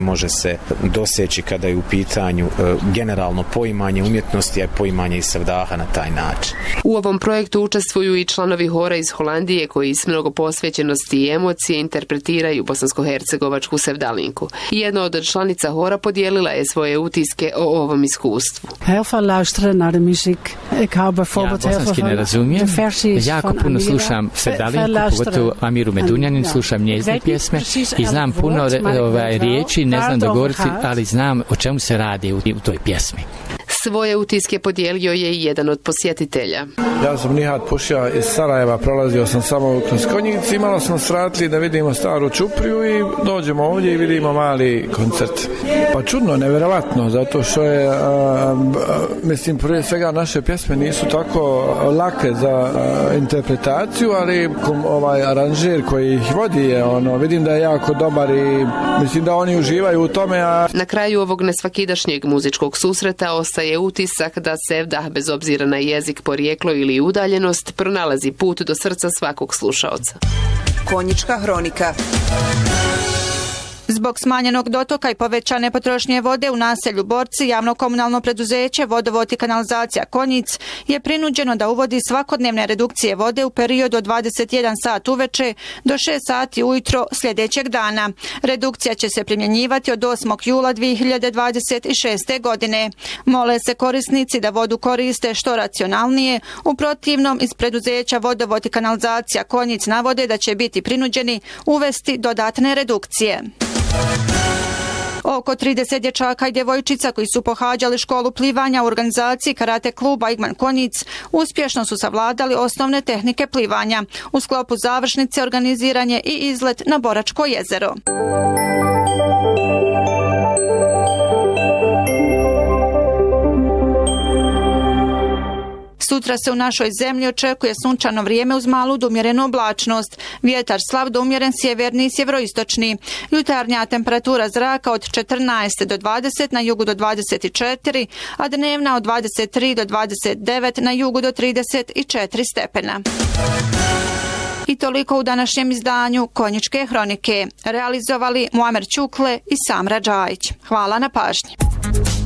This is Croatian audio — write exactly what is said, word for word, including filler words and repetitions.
Može se doseći kada je u pitanju e, generalno poimanje umjetnosti, a poimanje i sevdaha na taj način. U ovom projektu učestvuju i članovi hora iz Holandije koji s mnogo posvećenosti i emocije interpretiraju bosansko-hercegovačku sevdalinku. Jedna od članica hora podijelila je svoje utiske o ovom iskustvu. Heel veel luisteren naar de muziek. Ik hou bijvoorbeeld heel veel van de versies jako puno slušam sevdalinku, pogotovo Amiru Medunjanin, slušam njezine pjesme i znam puno ovaj, riječi, ne znam dogovoriti, ali znam o čemu se radi u, u toj pjesmi. Svoje utiske podijelio je i jedan od posjetitelja. Ja sam Nihat Pušja iz Sarajeva, prolazio sam samo kroz Konjic, imalo smo sratili da vidimo staru Čupriju i dođemo ovdje i vidimo mali koncert. Pa čudno, nevjerovatno, zato što je, a, a, mislim, prije svega naše pjesme nisu tako lake za a, interpretaciju, ali kom, ovaj aranžer koji ih vodi je, ono, vidim da je jako dobar i mislim da oni uživaju u tome. A... Na kraju ovog nesvakidašnjeg muzičkog susreta ostaje je utisak da sevdah, bez obzira na jezik, porijeklo ili udaljenost, pronalazi put do srca svakog slušaoca. Konjička hronika. Zbog smanjenog dotoka i povećane potrošnje vode u naselju Borci, javno komunalno preduzeće Vodovod i kanalizacija Konjic je prinuđeno da uvodi svakodnevne redukcije vode u periodu od dvadeset jedan sat uveče do šest sati ujutro sljedećeg dana. Redukcija će se primjenjivati od osmog jula dvije hiljade dvadeset šeste. godine. Mole se korisnici da vodu koriste što racionalnije, u protivnom iz preduzeća Vodovod i kanalizacija Konjic navode da će biti prinuđeni uvesti dodatne redukcije. Oko trideset dječaka i djevojčica koji su pohađali školu plivanja u organizaciji karate kluba Igman Konjic uspješno su savladali osnovne tehnike plivanja. U sklopu završnice organiziran je i izlet na Boračko jezero. Sutra se u našoj zemlji očekuje sunčano vrijeme uz malu do umjerenu oblačnost. Vjetar slab do umjeren sjeverni i sjeveroistočni. Jutarnja temperatura zraka od četrnaest do dvadeset, na jugu do dvadeset četiri, a dnevna od dvadeset tri do dvadeset devet, na jugu do trideset četiri stepena. I toliko u današnjem izdanju Konjičke hronike. Realizovali Muamer Čukle i Samra Džajić. Hvala na pažnji.